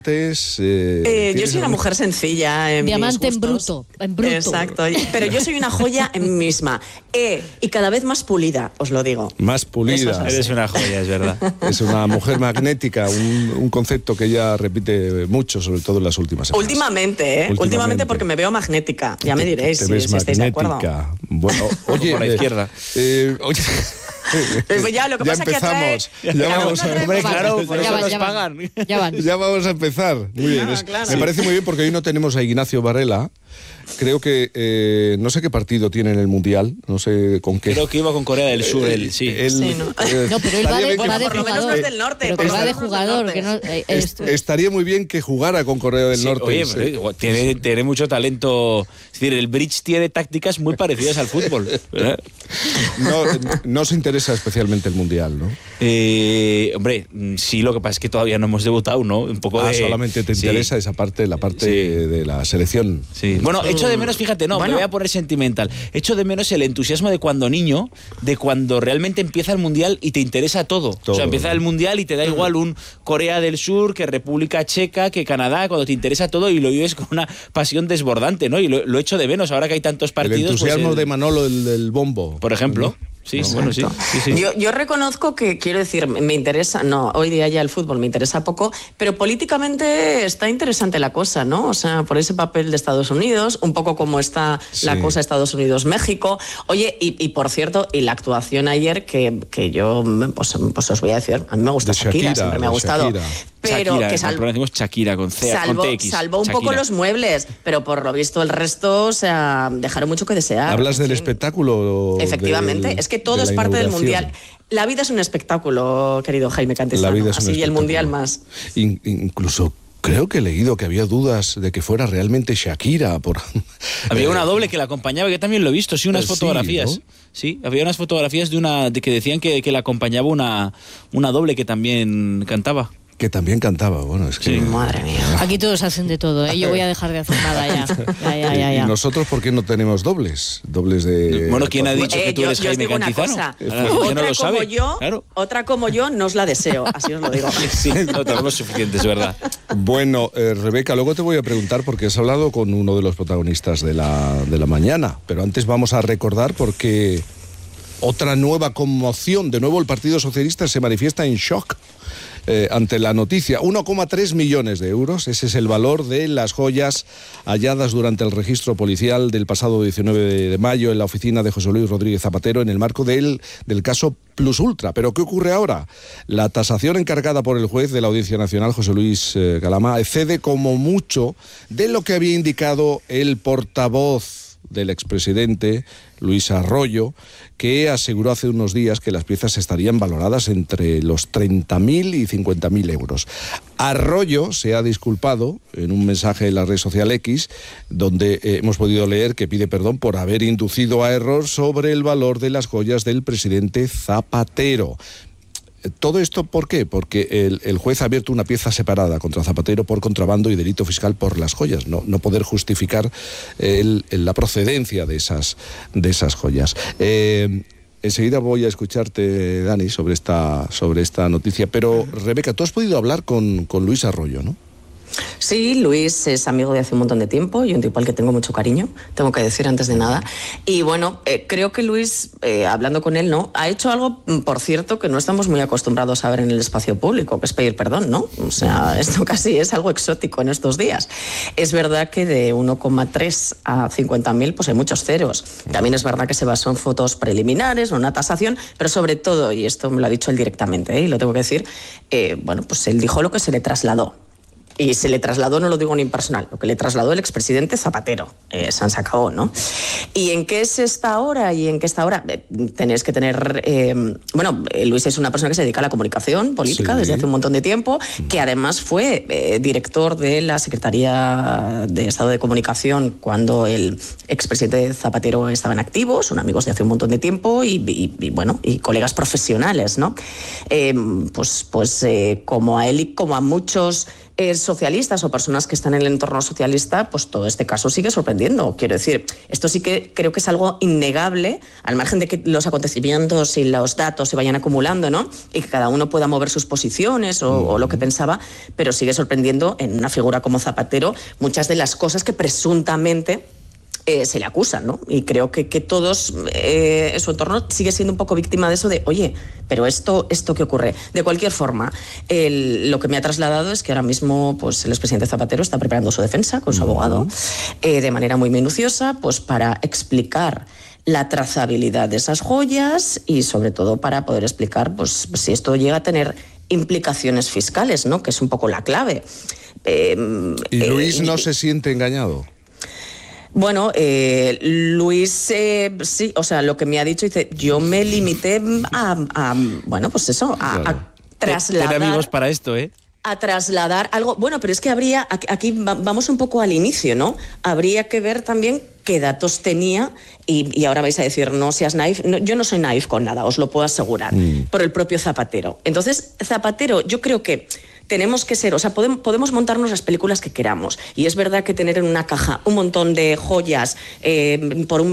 Yo soy una mujer sencilla en diamante mis gustos. en bruto. Exacto, pero yo soy una joya en mí misma. Y cada vez más pulida, os lo digo. Más pulida. Eres una joya, es verdad. Es una mujer magnética, un concepto que ella repite mucho, sobre todo en las últimas semanas. Últimamente porque me veo magnética. Ya me diréis si estáis de acuerdo. Bueno, oye, por la izquierda. Oye. Ya, lo que pasa empezamos. Que ya vamos a Hombre, claro, por eso nos pagan. Ya vamos a empezar. Muy bien. Claro. Me parece muy bien porque hoy no tenemos a Ignacio Varela. Creo que no sé qué partido tiene en el Mundial, no sé con qué. Creo que iba con Corea del Sur, él, sí. No, pero él va de por lo menos no jugador. es del norte. Pero que va de jugador. Que no, estaría muy bien que jugara con Corea del Norte. Oye, tiene mucho talento. Es decir, el bridge tiene tácticas muy parecidas al fútbol. No se interesa especialmente el Mundial, ¿no? Hombre, sí, lo que pasa es que todavía no hemos debutado, ¿no? Un poco solamente te interesa esa parte, la parte de la selección. Sí. Bueno, echo de menos, fíjate, me voy a poner sentimental. Echo de menos el entusiasmo de cuando niño, de cuando realmente empieza el Mundial y te interesa todo. O sea, empieza el Mundial y te da igual un Corea del Sur, que República Checa, que Canadá, cuando te interesa todo y lo vives con una pasión desbordante, ¿no? Y lo echo de menos ahora que hay tantos partidos. El entusiasmo de Manolo, el del bombo. Por ejemplo. ¿No? Sí. Yo reconozco que, quiero decir, me interesa, hoy día ya el fútbol me interesa poco, pero políticamente está interesante la cosa, ¿no? O sea, por ese papel de Estados Unidos, un poco como está la cosa Estados Unidos-México. Oye, y por cierto, y la actuación ayer que yo, pues os voy a decir, a mí me gusta Shakira, siempre me ha gustado. Shakira. Pero Shakira, que Shakira con C, con TX. Salvó un poco los muebles, pero por lo visto el resto, o sea, dejaron mucho que desear. ¿Hablas del espectáculo? Efectivamente, es que todo es parte del Mundial. La vida es un espectáculo, querido Jaime Cantizano. La vida es un así, y el Mundial más. Incluso creo que he leído que había dudas de que fuera realmente Shakira. Había una doble que la acompañaba, que también lo he visto, unas fotografías. ¿no? Sí, había unas fotografías de que decían que la acompañaba una doble que también cantaba. Que también cantaba, bueno, es que... Sí, madre mía. Aquí todos hacen de todo, ¿eh? Yo voy a dejar de hacer nada ya. ¿Y nosotros por qué no tenemos dobles? Dobles de... Bueno, ¿quién ha dicho que tú eres Jaime Cantizano? Otra como yo no os la deseo, así os lo digo. Sí, no tenemos suficientes, ¿verdad? Bueno, Rebeca, luego te voy a preguntar porque has hablado con uno de los protagonistas de la mañana, pero antes vamos a recordar porque otra nueva conmoción, de nuevo el Partido Socialista se manifiesta en shock ante la noticia. 1,3 millones de euros, ese es el valor de las joyas halladas durante el registro policial del pasado 19 de mayo en la oficina de José Luis Rodríguez Zapatero en el marco del caso Plus Ultra. ¿Pero qué ocurre ahora? La tasación encargada por el juez de la Audiencia Nacional, José Luis Galama, excede como mucho de lo que había indicado el portavoz del expresidente Luis Arroyo, que aseguró hace unos días que las piezas estarían valoradas entre los 30.000 y 50.000 euros. Arroyo se ha disculpado en un mensaje en la red social X, donde hemos podido leer que pide perdón por haber inducido a error sobre el valor de las joyas del presidente Zapatero. ¿Todo esto por qué? Porque el juez ha abierto una pieza separada contra Zapatero por contrabando y delito fiscal por las joyas, no poder justificar la procedencia de esas joyas. Enseguida voy a escucharte, Dani, sobre esta noticia, pero Rebeca, tú has podido hablar con Luis Arroyo, ¿no? Sí, Luis es amigo de hace un montón de tiempo y un tipo al que tengo mucho cariño, tengo que decir antes de nada. Y bueno, creo que Luis, hablando con él, ¿no?, ha hecho algo, por cierto, que no estamos muy acostumbrados a ver en el espacio público, que es pedir perdón, ¿no? O sea, esto casi es algo exótico en estos días. Es verdad que de 1,3 a 50.000, pues hay muchos ceros. También es verdad que se basó en fotos preliminares, en una tasación, pero sobre todo, y esto me lo ha dicho él directamente, y lo tengo que decir, bueno, pues él dijo lo que se le trasladó. Y se le trasladó, no lo digo ni impersonal, lo que le trasladó el expresidente Zapatero, San se acabó, ¿no? ¿Y en qué es esta hora? ¿Y en qué está ahora? Tenéis que tener... bueno, Luis es una persona que se dedica a la comunicación política desde hace un montón de tiempo, que además fue director de la Secretaría de Estado de Comunicación cuando el expresidente Zapatero estaba en activo, son amigos de hace un montón de tiempo y bueno, y colegas profesionales, ¿no? Pues como a él y como a muchos socialistas o personas que están en el entorno socialista, pues todo este caso sigue sorprendiendo. Quiero decir, esto sí que creo que es algo innegable, al margen de que los acontecimientos y los datos se vayan acumulando, ¿no? Y que cada uno pueda mover sus posiciones o lo que pensaba, pero sigue sorprendiendo en una figura como Zapatero muchas de las cosas que presuntamente se le acusan, ¿no? Y creo que todos en su entorno sigue siendo un poco víctima de eso de, oye, pero esto ¿qué ocurre? De cualquier forma, lo que me ha trasladado es que ahora mismo pues, el expresidente Zapatero está preparando su defensa con su abogado de manera muy minuciosa, pues para explicar la trazabilidad de esas joyas y sobre todo para poder explicar pues, si esto llega a tener implicaciones fiscales, ¿no? Que es un poco la clave. ¿Y Luis no se siente engañado? Bueno, Luis, sí, o sea, lo que me ha dicho, dice, yo me limité a bueno, pues eso, a trasladar... Tener amigos para esto, ¿eh? A trasladar algo... Bueno, pero es que habría... Aquí vamos un poco al inicio, ¿no? Habría que ver también qué datos tenía y ahora vais a decir, no seas naif. No, yo no soy naif con nada, os lo puedo asegurar, por el propio Zapatero. Entonces, Zapatero, yo creo que tenemos que ser, o sea, podemos montarnos las películas que queramos. Y es verdad que tener en una caja un montón de joyas por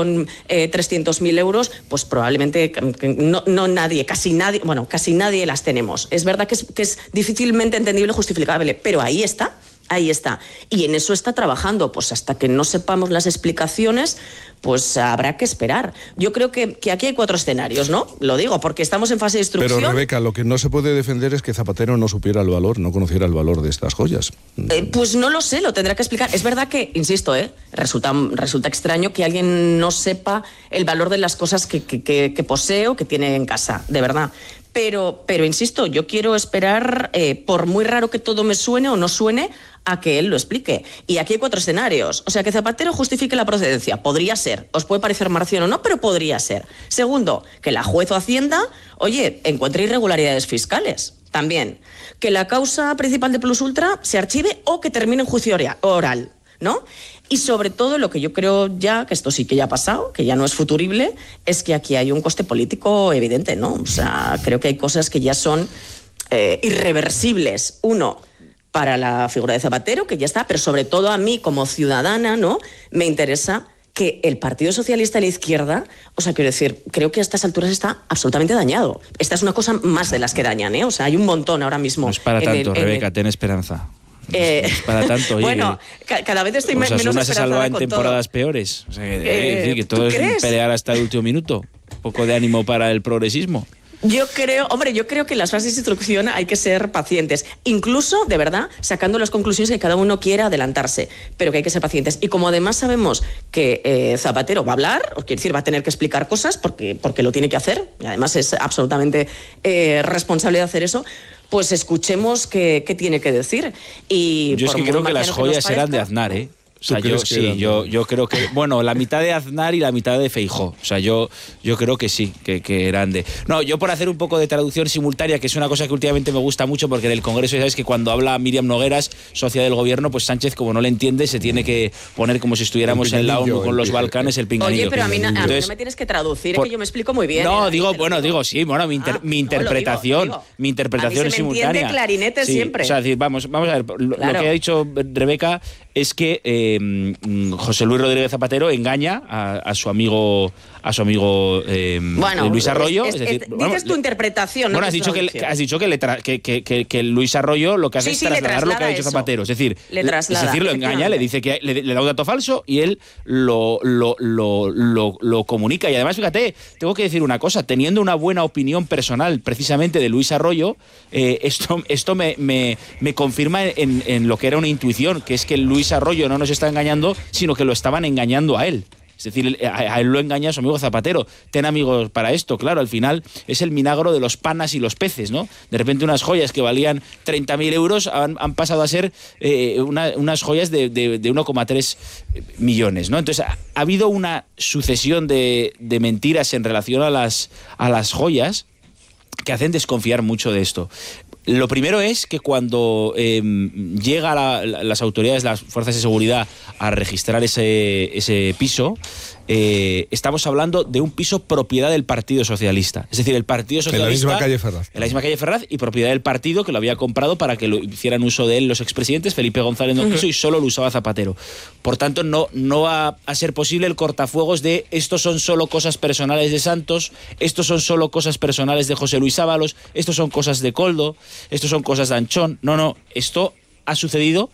1.300.000 euros, pues probablemente no nadie, casi nadie las tenemos. Es verdad que es difícilmente entendible y justificable, pero ahí está. Ahí está. Y en eso está trabajando. Pues hasta que no sepamos las explicaciones, pues habrá que esperar. Yo creo que aquí hay 4 escenarios, ¿no? Lo digo, porque estamos en fase de instrucción. Pero, Rebeca, lo que no se puede defender es que Zapatero no supiera el valor, no conociera el valor de estas joyas. Pues no lo sé, lo tendrá que explicar. Es verdad que, insisto, resulta extraño que alguien no sepa el valor de las cosas que posee o que tiene en casa, de verdad. Pero insisto, yo quiero esperar, por muy raro que todo me suene o no suene, a que él lo explique. Y aquí hay 4 escenarios. O sea, que Zapatero justifique la procedencia. Podría ser. Os puede parecer marciano o no, pero podría ser. Segundo, que la juez o Hacienda, oye, encuentre irregularidades fiscales. También. Que la causa principal de Plus Ultra se archive o que termine en juicio oral, ¿no? Y sobre todo, lo que yo creo ya, que esto sí que ya ha pasado, que ya no es futurible, es que aquí hay un coste político evidente, ¿no? O sea, creo que hay cosas que ya son irreversibles. Uno, para la figura de Zapatero, que ya está, pero sobre todo a mí como ciudadana, ¿no? Me interesa que el Partido Socialista y la izquierda, o sea, quiero decir, creo que a estas alturas está absolutamente dañado. Esta es una cosa más de las que dañan, ¿eh? O sea, hay un montón ahora mismo. No es para tanto, Rebeca, ten esperanza. Para tanto, oye, bueno, cada vez estoy menos esperanzada se salva en con temporadas peores. O sea, que todo es pelear hasta el último minuto. Un poco de ánimo para el progresismo. Yo creo que en las fases de instrucción hay que ser pacientes, incluso, de verdad, sacando las conclusiones que cada uno quiera adelantarse, pero que hay que ser pacientes. Y como además sabemos que Zapatero va a hablar, quiere decir, va a tener que explicar cosas porque lo tiene que hacer, y además es absolutamente responsable de hacer eso, pues escuchemos qué tiene que decir. Y yo es que creo que las joyas eran de Aznar, ¿eh? O sea, yo creo que, bueno, la mitad de Aznar y la mitad de Feijóo. O sea, yo creo que sí, que eran de... No, yo por hacer un poco de traducción simultánea, que es una cosa que últimamente me gusta mucho, porque en el Congreso ya sabes que cuando habla Míriam Nogueras, socia del gobierno, pues Sánchez, como no le entiende, se tiene que poner como si estuviéramos en la ONU con los Balcanes, el pinganillo. Oye, pero a mí no me tienes que traducir, que yo me explico muy bien. No, digo, sí, bueno, mi interpretación, mi interpretación es simultánea. Entiende clarinete siempre. O sea, vamos a ver, lo que ha dicho Rebeca es que José Luis Rodríguez Zapatero engaña a su amigo Luis Arroyo. Dices tu interpretación. Bueno, has dicho que Luis Arroyo lo que hace es trasladar lo que ha dicho Zapatero. Es decir, lo engaña, le dice que le da un dato falso y él lo comunica. Y además, fíjate, tengo que decir una cosa, teniendo una buena opinión personal precisamente de Luis Arroyo, esto me confirma en lo que era una intuición, que es que Luis Arroyo no nos está engañando, sino que lo estaban engañando a él. Es decir, a él lo engaña a su amigo Zapatero. Ten amigos para esto, claro, al final es el milagro de los panas y los peces, ¿no? De repente unas joyas que valían 30.000 euros han pasado a ser unas joyas de 1,3 millones, ¿no? Entonces ha habido una sucesión de mentiras en relación a las joyas que hacen desconfiar mucho de esto. Lo primero es que cuando llega las autoridades, las fuerzas de seguridad, a registrar ese piso, estamos hablando de un piso propiedad del Partido Socialista. Es decir, el Partido Socialista... En la misma calle Ferraz. En la misma calle Ferraz, y propiedad del partido, que lo había comprado para que lo hicieran uso de él los expresidentes. Felipe González no quiso y solo lo usaba Zapatero. Por tanto, no va a ser posible el cortafuegos de estos son solo cosas personales de Santos, estos son solo cosas personales de José Luis Ábalos, estos son cosas de Koldo, estos son cosas de Anchón. No, esto ha sucedido